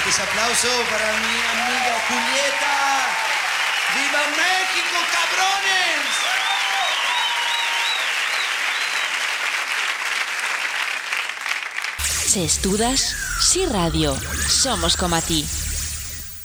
Fuertes aplausos para mi amiga Julieta. ¡Viva México, cabrones! Si estudas, si radio, somos como a ti.